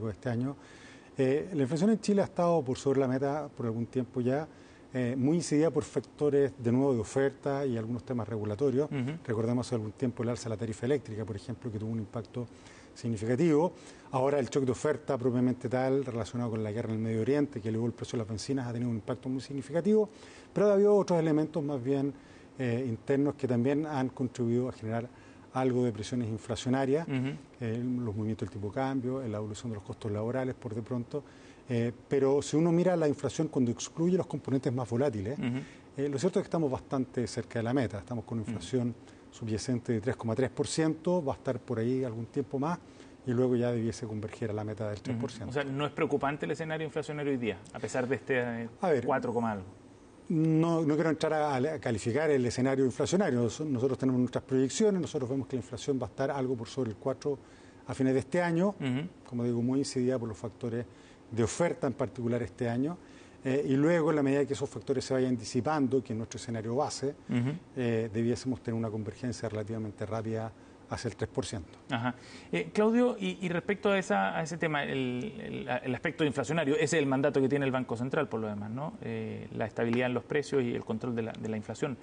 largo de este año. La inflación en Chile ha estado por sobre la meta por algún tiempo ya, muy incidida por factores de nuevo de oferta y algunos temas regulatorios. Recordemos hace algún tiempo el alza de la tarifa eléctrica, por ejemplo, que tuvo un impacto significativo. Ahora el shock de oferta propiamente tal, relacionado con la guerra en el Medio Oriente, que elevó el precio de las bencinas, ha tenido un impacto muy significativo, pero ha habido otros elementos más bien internos que también han contribuido a generar algo de presiones inflacionarias, los movimientos del tipo de cambio, la evolución de los costos laborales por de pronto, pero si uno mira la inflación cuando excluye los componentes más volátiles, lo cierto es que estamos bastante cerca de la meta, estamos con una inflación subyacente de 3,3%, va a estar por ahí algún tiempo más y luego ya debiese converger a la meta del 3%. O sea, ¿no es preocupante el escenario inflacionario hoy día, a pesar de este 4, algo? No quiero entrar a calificar el escenario inflacionario. Nosotros tenemos nuestras proyecciones, nosotros vemos que la inflación va a estar algo por sobre el 4 a fines de este año, como digo, muy incidida por los factores de oferta en particular este año, y luego en la medida que esos factores se vayan disipando, que es nuestro escenario base, debiésemos tener una convergencia relativamente rápida hacia el 3%. Claudio, y respecto a ese tema, el aspecto inflacionario, ese es el mandato que tiene el Banco Central, por lo demás, ¿no? La estabilidad en los precios y el control de la inflación.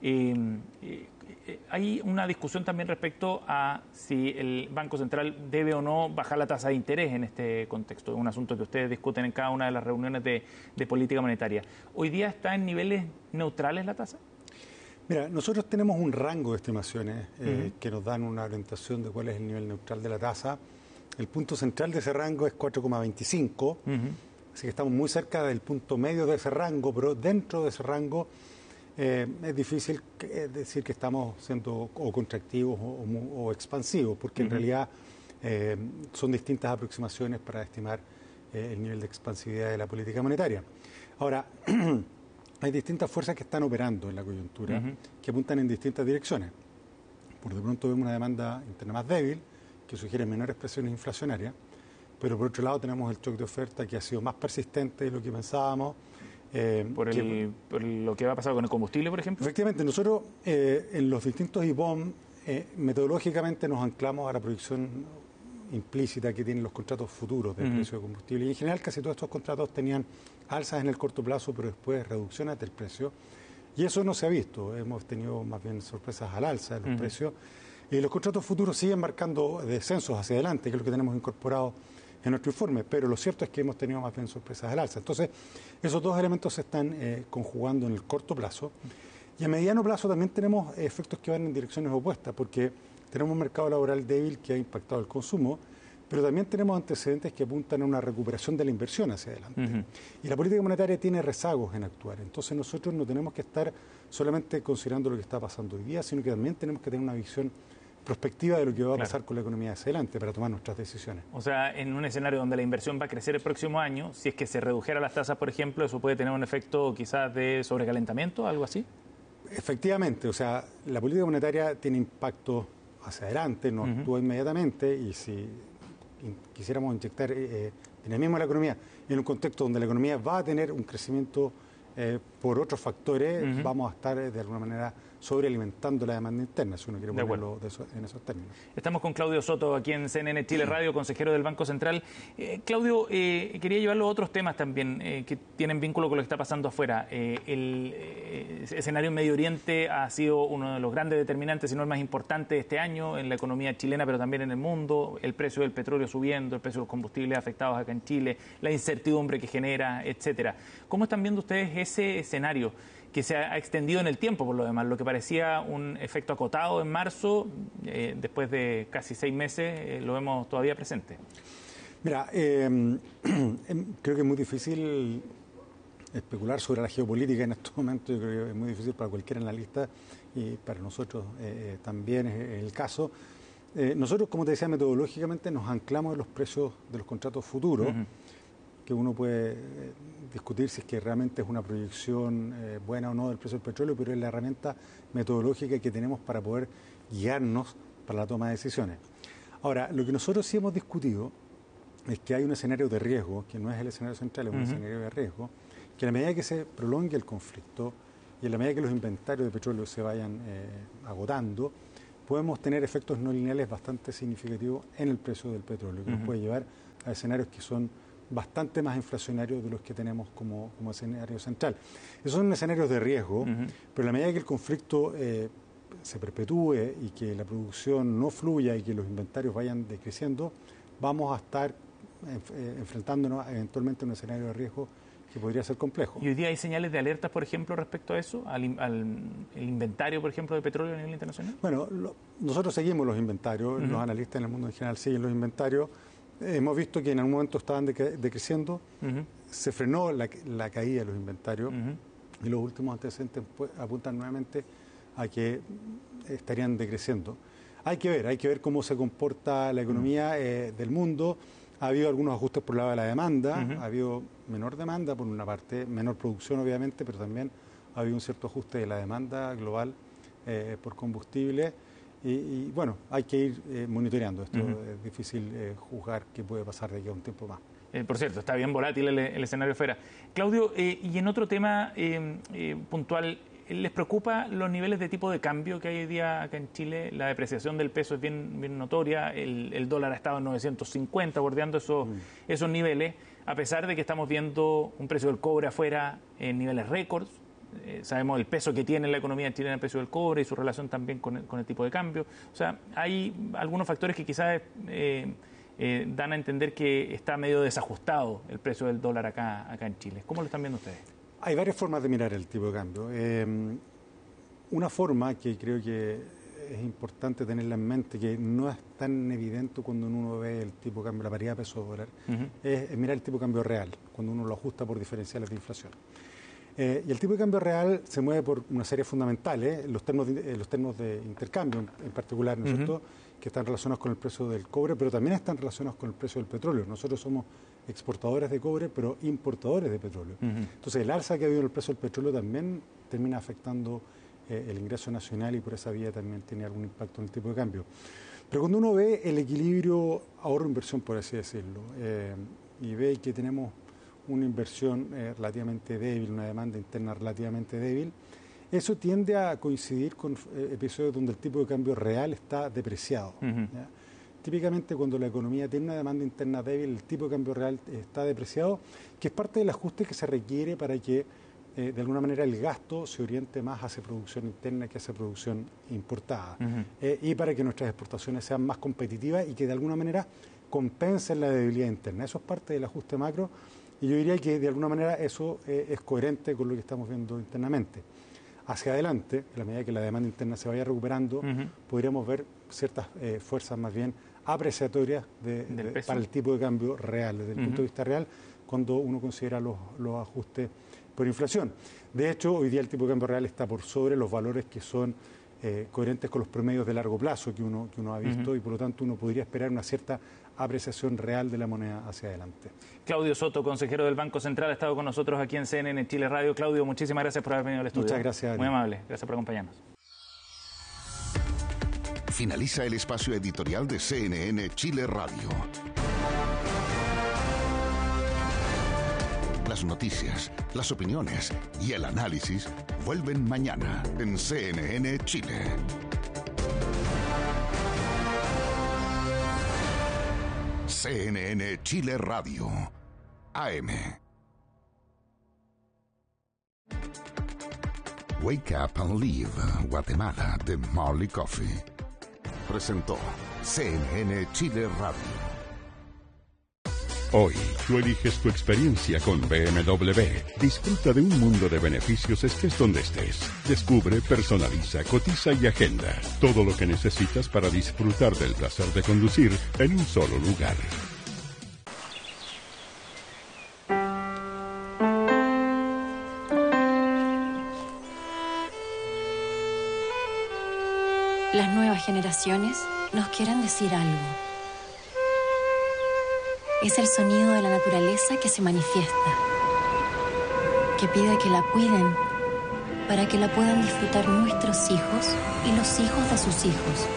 Hay una discusión también respecto a si el Banco Central debe o no bajar la tasa de interés en este contexto. Es un asunto que ustedes discuten en cada una de las reuniones de política monetaria. ¿Hoy día está en niveles neutrales la tasa? Mira, nosotros tenemos un rango de estimaciones que nos dan una orientación de cuál es el nivel neutral de la tasa. El punto central de ese rango es 4,25, así que estamos muy cerca del punto medio de ese rango, pero dentro de ese rango es difícil decir que estamos siendo o contractivos o expansivos, porque en realidad son distintas aproximaciones para estimar el nivel de expansividad de la política monetaria. Ahora, hay distintas fuerzas que están operando en la coyuntura, que apuntan en distintas direcciones. Por de pronto vemos una demanda interna más débil, que sugiere menores presiones inflacionarias, pero por otro lado tenemos el shock de oferta que ha sido más persistente de lo que pensábamos. ¿Por lo que va a pasar con el combustible, por ejemplo? Efectivamente, nosotros en los distintos IBOM metodológicamente nos anclamos a la proyección implícita que tienen los contratos futuros del precio de combustible. Y en general casi todos estos contratos tenían alzas en el corto plazo, pero después reducciones del precio. Y eso no se ha visto. Hemos tenido más bien sorpresas al alza de los precios. Y los contratos futuros siguen marcando descensos hacia adelante, que es lo que tenemos incorporado en nuestro informe. Pero lo cierto es que hemos tenido más bien sorpresas al alza. Entonces, esos dos elementos se están conjugando en el corto plazo. Y a mediano plazo también tenemos efectos que van en direcciones opuestas, porque tenemos un mercado laboral débil que ha impactado el consumo, pero también tenemos antecedentes que apuntan a una recuperación de la inversión hacia adelante. Y la política monetaria tiene rezagos en actuar. Entonces nosotros no tenemos que estar solamente considerando lo que está pasando hoy día, sino que también tenemos que tener una visión prospectiva de lo que va a pasar con la economía hacia adelante para tomar nuestras decisiones. O sea, en un escenario donde la inversión va a crecer el próximo año, si es que se redujeran las tasas, por ejemplo, eso puede tener un efecto quizás de sobrecalentamiento, algo así. Efectivamente, o sea, la política monetaria tiene impacto hacia adelante, no actúa inmediatamente, y si quisiéramos inyectar dinamismo a la economía en un contexto donde la economía va a tener un crecimiento por otros factores, vamos a estar de alguna manera sobrealimentando la demanda interna, si uno quiere ponerlo en esos términos. Estamos con Claudio Soto, aquí en CNN Chile Radio, consejero del Banco Central. Claudio, quería llevarlo a otros temas también que tienen vínculo con lo que está pasando afuera. El escenario en Medio Oriente ha sido uno de los grandes determinantes, si no el más importante de este año en la economía chilena, pero también en el mundo. El precio del petróleo subiendo, el precio de los combustibles afectados acá en Chile, la incertidumbre que genera, etcétera. ¿Cómo están viendo ustedes ese escenario que se ha extendido en el tiempo, por lo demás? Lo que parecía un efecto acotado en marzo, después de casi 6 meses, lo vemos todavía presente. Mira, creo que es muy difícil especular sobre la geopolítica en estos momentos. Yo creo que es muy difícil para cualquier analista y para nosotros también es el caso. Nosotros, como te decía, metodológicamente nos anclamos en los precios de los contratos futuros, que uno puede discutir si es que realmente es una proyección buena o no del precio del petróleo, pero es la herramienta metodológica que tenemos para poder guiarnos para la toma de decisiones. Ahora, lo que nosotros sí hemos discutido es que hay un escenario de riesgo, que no es el escenario central, es un escenario de riesgo, que a la medida que se prolongue el conflicto y a la medida que los inventarios de petróleo se vayan agotando, podemos tener efectos no lineales bastante significativos en el precio del petróleo, que nos puede llevar a escenarios que son bastante más inflacionarios de los que tenemos como escenario central. Esos son escenarios de riesgo, pero a la medida que el conflicto se perpetúe y que la producción no fluya y que los inventarios vayan decreciendo, vamos a estar enfrentándonos eventualmente a un escenario de riesgo que podría ser complejo. ¿Y hoy día hay señales de alerta, por ejemplo, respecto a eso? ¿Al inventario, por ejemplo, de petróleo a nivel internacional? Bueno, nosotros seguimos los inventarios, los analistas en el mundo en general siguen los inventarios. Hemos visto que en algún momento estaban decreciendo, se frenó la caída de los inventarios y los últimos antecedentes apuntan nuevamente a que estarían decreciendo. Hay que ver cómo se comporta la economía del mundo. Ha habido algunos ajustes por el lado de la demanda, ha habido menor demanda por una parte, menor producción obviamente, pero también ha habido un cierto ajuste de la demanda global por combustible y bueno, hay que ir monitoreando esto. Es difícil juzgar qué puede pasar de aquí a un tiempo más. Por cierto, está bien volátil el escenario fuera. Claudio, y en otro tema puntual, ¿les preocupa los niveles de tipo de cambio que hay hoy día acá en Chile? La depreciación del peso es bien notoria, el dólar ha estado en 950, bordeando esos niveles, a pesar de que estamos viendo un precio del cobre afuera en niveles récords. Sabemos el peso que tiene la economía chilena el precio del cobre y su relación también con el tipo de cambio. O sea, hay algunos factores que quizás dan a entender que está medio desajustado el precio del dólar acá en Chile. ¿Cómo lo están viendo ustedes? Hay varias formas de mirar el tipo de cambio. Una forma que creo que es importante tenerla en mente, que no es tan evidente cuando uno ve el tipo de cambio, la paridad peso-dólar, es mirar el tipo de cambio real, cuando uno lo ajusta por diferenciales de inflación. Y el tipo de cambio real se mueve por una serie fundamentales, los términos de intercambio en particular, ¿no es cierto?, que están relacionados con el precio del cobre, pero también están relacionados con el precio del petróleo. Nosotros somos exportadores de cobre, pero importadores de petróleo. Entonces, el alza que ha habido en el precio del petróleo también termina afectando el ingreso nacional y por esa vía también tiene algún impacto en el tipo de cambio. Pero cuando uno ve el equilibrio ahorro-inversión, por así decirlo, y ve que tenemos una inversión relativamente débil, una demanda interna relativamente débil, eso tiende a coincidir con episodios donde el tipo de cambio real está depreciado. ¿Ya? Típicamente cuando la economía tiene una demanda interna débil, el tipo de cambio real está depreciado, que es parte del ajuste que se requiere para que de alguna manera el gasto se oriente más hacia producción interna que hacia producción importada y para que nuestras exportaciones sean más competitivas y que de alguna manera compensen la debilidad interna. Eso es parte del ajuste macro y yo diría que de alguna manera eso es coherente con lo que estamos viendo internamente. Hacia adelante, en la medida que la demanda interna se vaya recuperando, podríamos ver ciertas fuerzas más bien apreciatorias para el tipo de cambio real, desde el punto de vista real, cuando uno considera los ajustes por inflación. De hecho, hoy día el tipo de cambio real está por sobre los valores que son coherentes con los promedios de largo plazo que uno ha visto y por lo tanto uno podría esperar una cierta apreciación real de la moneda hacia adelante. Claudio Soto, consejero del Banco Central, ha estado con nosotros aquí en CNN Chile Radio. Claudio, muchísimas gracias por haber venido al estudio. Muchas gracias. Muy amable, gracias por acompañarnos. Finaliza el espacio editorial de CNN Chile Radio. Las noticias, las opiniones y el análisis vuelven mañana en CNN Chile. CNN Chile Radio, AM. Wake Up and Live, Guatemala, de Marley Coffee. Presentó CNN Chile Radio. Hoy, tú eliges tu experiencia con BMW. Disfruta de un mundo de beneficios estés donde estés. Descubre, personaliza, cotiza y agenda. Todo lo que necesitas para disfrutar del placer de conducir en un solo lugar. Las nuevas generaciones nos quieren decir algo. Es el sonido de la naturaleza que se manifiesta, que pide que la cuiden para que la puedan disfrutar nuestros hijos y los hijos de sus hijos.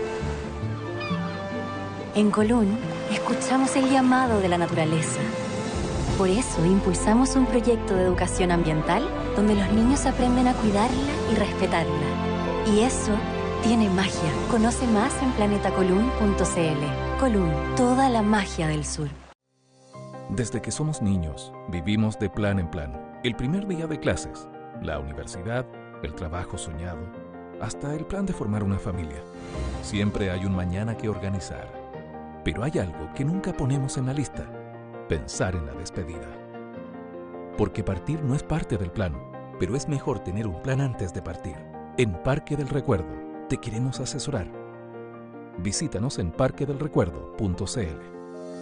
En Colún, escuchamos el llamado de la naturaleza. Por eso impulsamos un proyecto de educación ambiental donde los niños aprenden a cuidarla y respetarla. Y eso tiene magia. Conoce más en planetacolún.cl. Colún, toda la magia del sur. Desde que somos niños, vivimos de plan en plan. El primer día de clases, la universidad, el trabajo soñado, hasta el plan de formar una familia. Siempre hay un mañana que organizar. Pero hay algo que nunca ponemos en la lista: pensar en la despedida. Porque partir no es parte del plan, pero es mejor tener un plan antes de partir. En Parque del Recuerdo te queremos asesorar. Visítanos en parquedelrecuerdo.cl.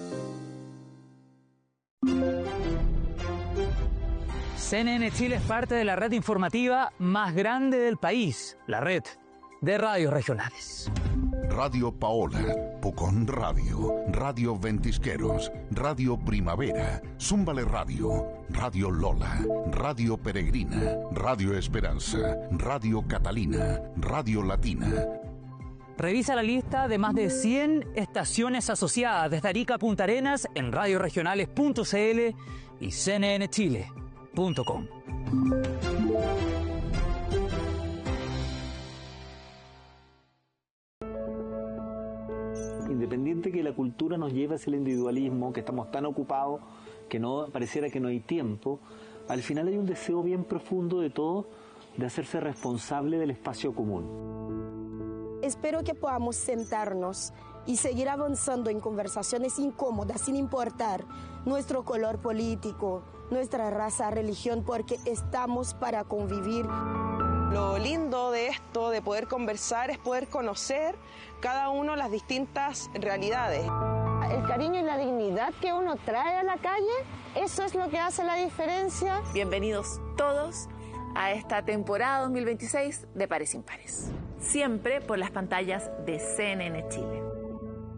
CNN Chile es parte de la red informativa más grande del país, la red de radios regionales. Radio Paola, Pucón Radio, Radio Ventisqueros, Radio Primavera, Zúmbale Radio, Radio Lola, Radio Peregrina, Radio Esperanza, Radio Catalina, Radio Latina. Revisa la lista de más de 100 estaciones asociadas desde Arica a Punta Arenas en radioregionales.cl y cnnchile.com. Independiente que la cultura nos lleve hacia el individualismo, que estamos tan ocupados que no pareciera que no hay tiempo, al final hay un deseo bien profundo de todos de hacerse responsable del espacio común. Espero que podamos sentarnos y seguir avanzando en conversaciones incómodas sin importar nuestro color político, nuestra raza, religión, porque estamos para convivir. Lo lindo de esto, de poder conversar, es poder conocer cada uno las distintas realidades. El cariño y la dignidad que uno trae a la calle, eso es lo que hace la diferencia. Bienvenidos todos a esta temporada 2026 de Pares Impares. Siempre por las pantallas de CNN Chile.